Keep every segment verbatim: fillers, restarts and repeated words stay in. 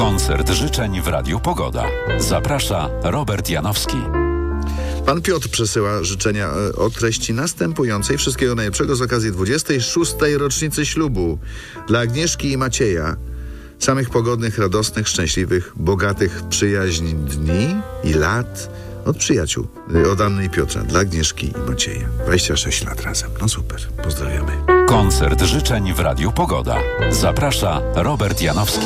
Koncert życzeń w Radiu Pogoda. Zaprasza Robert Janowski. Pan Piotr przesyła życzenia o treści następującej. Wszystkiego najlepszego z okazji dwudziestej szóstej rocznicy ślubu dla Agnieszki i Macieja. Samych pogodnych, radosnych, szczęśliwych, bogatych w przyjaźń dni i lat od przyjaciół. Od Anny i Piotra dla Agnieszki i Macieja. dwadzieścia sześć lat razem. No super. Pozdrawiamy. Koncert życzeń w Radiu Pogoda. Zaprasza Robert Janowski.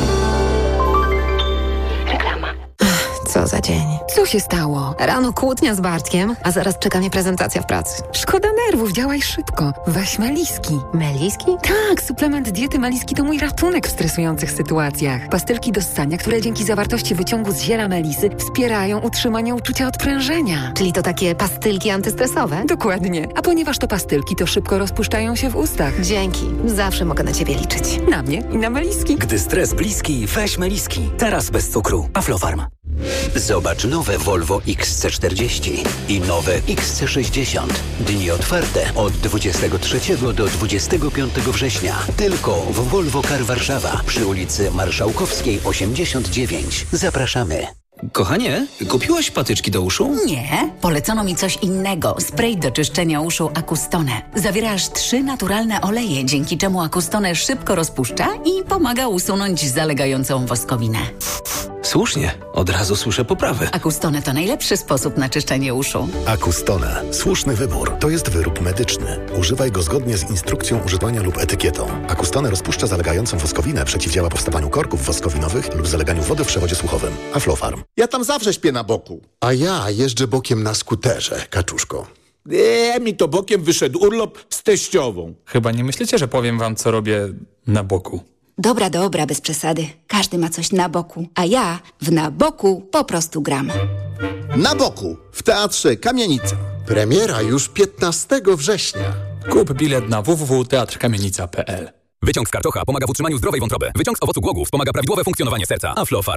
Co za dzień. Co się stało? Rano kłótnia z Bartkiem, a zaraz czeka mnie prezentacja w pracy. Szkoda nerwów, działaj szybko. Weź Meliski. Meliski? Tak, suplement diety Meliski to mój ratunek w stresujących sytuacjach. Pastylki do ssania, które dzięki zawartości wyciągu z ziela melisy wspierają utrzymanie uczucia odprężenia. Czyli to takie pastylki antystresowe? Dokładnie. A ponieważ to pastylki, to szybko rozpuszczają się w ustach. Dzięki. Zawsze mogę na ciebie liczyć. Na mnie i na Meliski. Gdy stres bliski, weź Meliski. Teraz bez cukru. Aflofarm. Zobacz nowe Volvo X C czterdzieści i nowe X C sześćdziesiąt. Dni otwarte od dwudziestego trzeciego do dwudziestego piątego września. Tylko w Volvo Car Warszawa przy ulicy Marszałkowskiej osiemdziesiąt dziewięć. Zapraszamy. Kochanie, kupiłaś patyczki do uszu? Nie, polecono mi coś innego. Spray do czyszczenia uszu Acustone. Zawiera aż trzy naturalne oleje, dzięki czemu Acustone szybko rozpuszcza i pomaga usunąć zalegającą woskowinę. Słusznie, od razu słyszę poprawę. Acustone to najlepszy sposób na czyszczenie uszu. Acustone. Słuszny wybór. To jest wyrób medyczny. Używaj go zgodnie z instrukcją używania lub etykietą. Acustone rozpuszcza zalegającą woskowinę, przeciwdziała powstawaniu korków woskowinowych lub zaleganiu wody w przewodzie słuchowym. Aflofarm. Ja tam zawsze śpię na boku. A ja jeżdżę bokiem na skuterze, kaczuszko. Eee, mi to bokiem wyszedł urlop z teściową. Chyba nie myślicie, że powiem wam, co robię na boku. Dobra, dobra, bez przesady. Każdy ma coś na boku, a ja w na boku po prostu gram. Na boku, w Teatrze Kamienica. Premiera już piętnastego września. Kup bilet na w w w kropka teatr kamienica kropka p l. Wyciąg z karczocha pomaga w utrzymaniu zdrowej wątroby. Wyciąg z owocu głogów pomaga prawidłowe funkcjonowanie serca. Aflofarm.